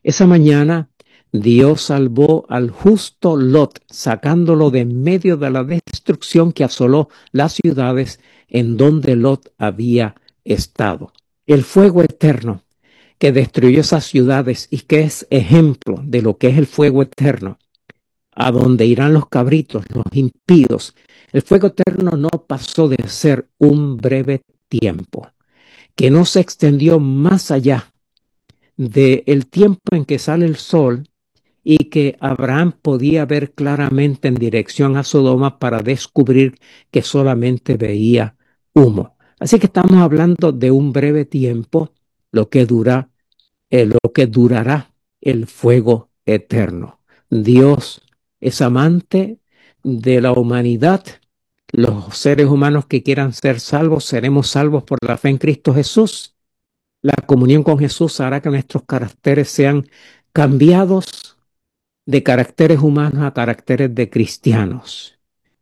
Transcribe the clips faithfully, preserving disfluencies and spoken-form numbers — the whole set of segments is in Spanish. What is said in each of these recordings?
Esa mañana Dios salvó al justo Lot, sacándolo de en medio de la destrucción que asoló las ciudades en donde Lot había estado. El fuego eterno que destruyó esas ciudades y que es ejemplo de lo que es el fuego eterno, a donde irán los cabritos, los impíos. El fuego eterno no pasó de ser un breve tiempo, que no se extendió más allá del tiempo en que sale el sol y que Abraham podía ver claramente en dirección a Sodoma para descubrir que solamente veía humo. Así que estamos hablando de un breve tiempo, lo que dura, eh, lo que durará el fuego eterno. Dios es amante de la humanidad. Los seres humanos que quieran ser salvos, seremos salvos por la fe en Cristo Jesús. La comunión con Jesús hará que nuestros caracteres sean cambiados de caracteres humanos a caracteres de cristianos.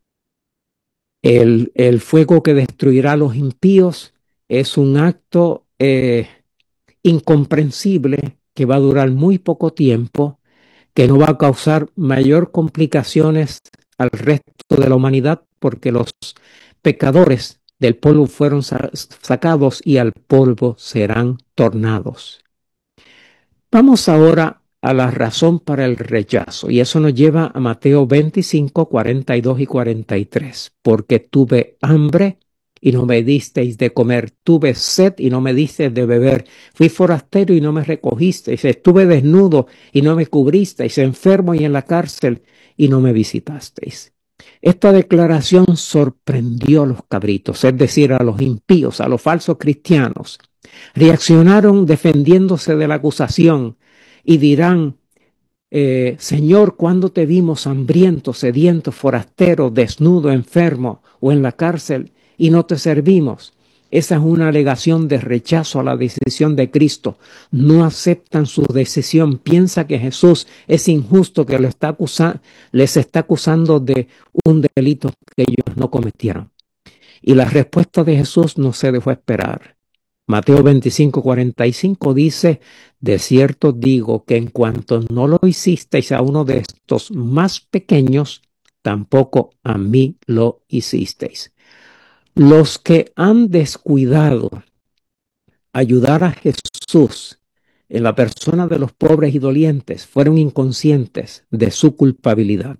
El, el fuego que destruirá a los impíos es un acto eh, incomprensible que va a durar muy poco tiempo, que no va a causar mayor complicaciones al resto de la humanidad, porque los pecadores del polvo fueron sa- sacados y al polvo serán tornados. Vamos ahora a la razón para el rechazo, y eso nos lleva a Mateo veinticinco, cuarenta y dos y cuarenta y tres. Porque tuve hambre y no me disteis de comer, tuve sed y no me disteis de beber, fui forastero y no me recogisteis, estuve desnudo y no me cubristeis, enfermo y en la cárcel y no me visitasteis. Esta declaración sorprendió a los cabritos, es decir, a los impíos, a los falsos cristianos. Reaccionaron defendiéndose de la acusación y dirán, eh, Señor, ¿cuándo te vimos hambriento, sediento, forastero, desnudo, enfermo o en la cárcel y no te servimos? Esa es una alegación de rechazo a la decisión de Cristo. No aceptan su decisión. Piensa que Jesús es injusto, que lo está acusa- les está acusando de un delito que ellos no cometieron. Y la respuesta de Jesús no se dejó esperar. Mateo veinticinco, cuarenta y cinco dice, de cierto digo que en cuanto no lo hicisteis a uno de estos más pequeños, tampoco a mí lo hicisteis. Los que han descuidado ayudar a Jesús en la persona de los pobres y dolientes fueron inconscientes de su culpabilidad.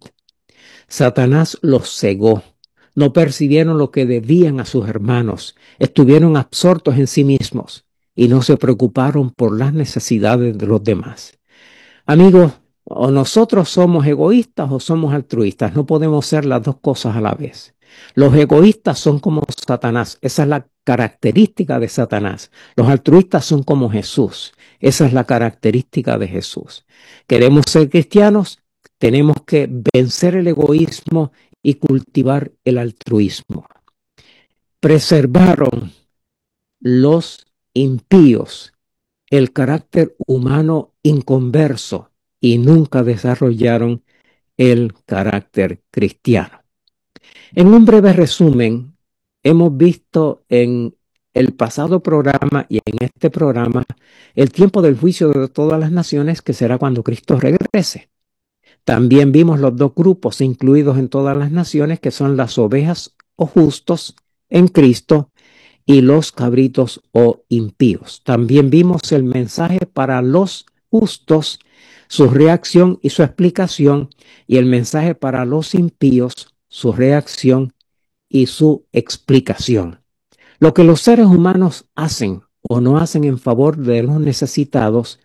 Satanás los cegó. No percibieron lo que debían a sus hermanos, estuvieron absortos en sí mismos y no se preocuparon por las necesidades de los demás. Amigos, o nosotros somos egoístas o somos altruistas, no podemos ser las dos cosas a la vez. Los egoístas son como Satanás, esa es la característica de Satanás. Los altruistas son como Jesús, esa es la característica de Jesús. ¿Queremos ser cristianos? Tenemos que vencer el egoísmo y cultivar el altruismo. Preservaron los impíos el carácter humano inconverso y nunca desarrollaron el carácter cristiano. En un breve resumen, hemos visto en el pasado programa y en este programa el tiempo del juicio de todas las naciones, que será cuando Cristo regrese. También vimos los dos grupos incluidos en todas las naciones, que son las ovejas o justos en Cristo y los cabritos o impíos. También vimos el mensaje para los justos, su reacción y su explicación, y el mensaje para los impíos, su reacción y su explicación. Lo que los seres humanos hacen o no hacen en favor de los necesitados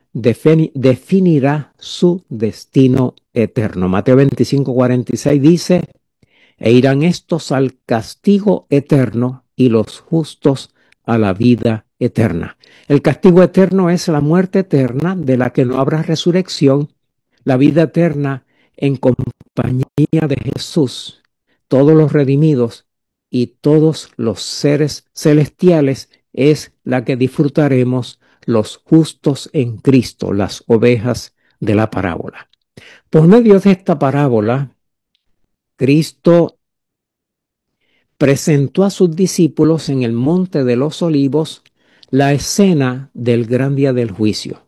definirá su destino eterno. Mateo veinticinco, cuarenta y seis dice, e irán estos al castigo eterno y los justos a la vida eterna. El castigo eterno es la muerte eterna, de la que no habrá resurrección. La vida eterna en compañía de Jesús, todos los redimidos y todos los seres celestiales, es la que disfrutaremos los justos en Cristo, las ovejas de la parábola. Por medio de esta parábola, Cristo presentó a sus discípulos en el Monte de los Olivos la escena del gran día del juicio.